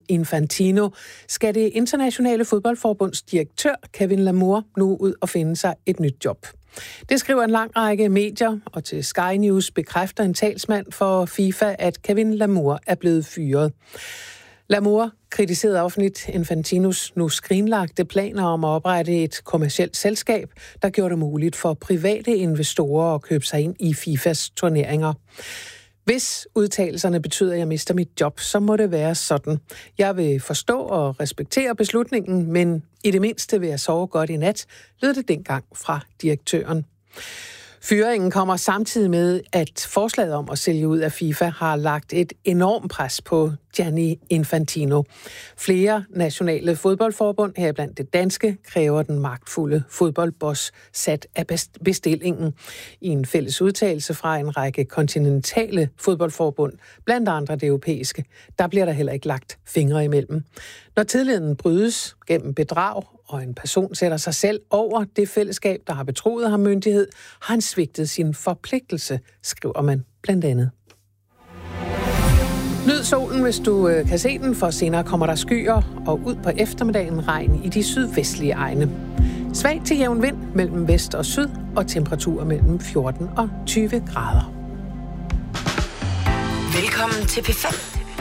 Infantino, skal det internationale fodboldforbunds direktør Kevin Lamour nu ud og finde sig et nyt job. Det skriver en lang række medier, og til Sky News bekræfter en talsmand for FIFA, at Kevin Lamour er blevet fyret. Lamour kritiserede offentligt Infantinos nu skrinlagte planer om at oprette et kommercielt selskab, der gjorde det muligt for private investorer at købe sig ind i FIFAs turneringer. Hvis udtalelserne betyder, at jeg mister mit job, så må det være sådan. Jeg vil forstå og respektere beslutningen, men i det mindste vil jeg sove godt i nat, lød det dengang fra direktøren. Fyringen kommer samtidig med, at forslaget om at sælge ud af FIFA har lagt et enormt pres på Gianni Infantino. Flere nationale fodboldforbund, heriblandt det danske, kræver den magtfulde fodboldboss sat af bestillingen. I en fælles udtalelse fra en række kontinentale fodboldforbund, blandt andre det europæiske, der bliver der heller ikke lagt fingre imellem. Når tilliden brydes gennem bedrag, og en person sætter sig selv over det fællesskab, der har betroet ham myndighed, har han svigtet sin forpligtelse, skriver man blandt andet. Nyd solen, hvis du kan se den, for senere kommer der skyer, og ud på eftermiddagen regn i de sydvestlige egne. Svag til jævn vind mellem vest og syd, og temperaturer mellem 14 og 20 grader. Velkommen til P5.